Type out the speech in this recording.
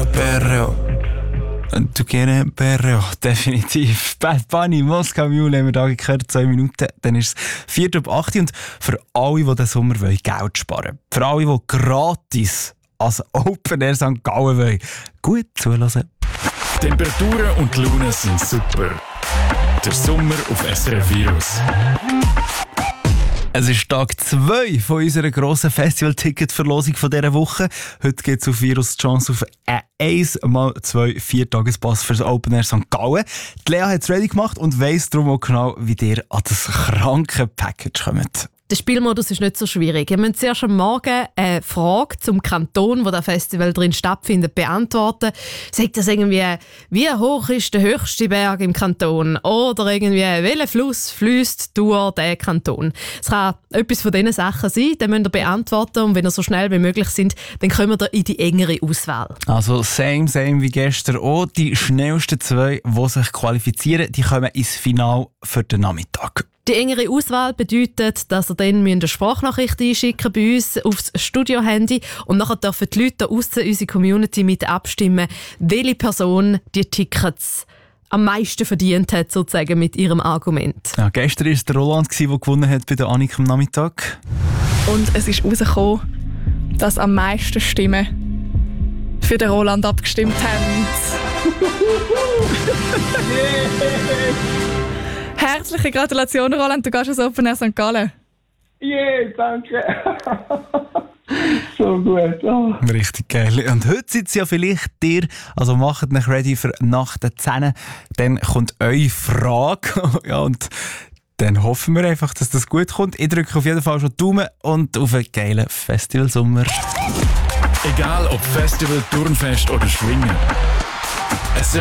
perreo. Du quieres perreo, definitiv. Bad Bunny, Moskau Mule haben wir da gehört, 2 Minuten. Dann ist es 7:08 und für alle, die den Sommer Geld sparen wollen, für alle, die gratis als Open Air St. Gallen wollen, gut zuhören. Temperaturen und die Laune sind super. Der Sommer auf SRF Virus. Es ist Tag 2 von unserer grossen Festival-Ticket-Verlosung von dieser Woche. Heute gibt es auf Virus die Chance auf einen 1x2 4-Tages-Pass für das Open Air St. Gallen. Die Lea hat es ready gemacht und weiss darum auch genau, wie ihr an das kranke Package kommt. Der Spielmodus ist nicht so schwierig. Ihr müsst zuerst am Morgen eine Frage zum Kanton, wo das Festival drin stattfindet, beantworten. Sagt das irgendwie, wie hoch ist der höchste Berg im Kanton? Oder irgendwie, welcher Fluss fließt durch den Kanton? Es kann etwas von diesen Sachen sein, die müsst ihr beantworten. Und wenn ihr so schnell wie möglich sind, dann kommt ihr in die engere Auswahl. Also same wie gestern auch. Die schnellsten 2, die sich qualifizieren, die kommen ins Finale für den Nachmittag. Die engere Auswahl bedeutet, dass ihr dann eine Sprachnachricht einschicken bei uns aufs Studio-Handy und nachher dürfen die Leute aussen, unsere Community, mit abstimmen, welche Person die Tickets am meisten verdient hat, sozusagen mit ihrem Argument. Ja, gestern war es der Roland, der gewonnen hat bei der Annik am Nachmittag. Und es ist herausgekommen, dass am meisten Stimmen für den Roland abgestimmt haben. Herzliche Gratulation, Roland, du gehst als Open Air St. Gallen. Danke. So gut. Oh. Richtig geil. Und heute seid ihr ja vielleicht dir, also macht euch ready für nach den 10. Dann kommt eure Frage. Ja, und dann hoffen wir einfach, dass das gut kommt. Ich drücke auf jeden Fall schon die Daumen und auf einen geilen Festivalsommer. Egal ob Festival, Turnfest oder Schwingen.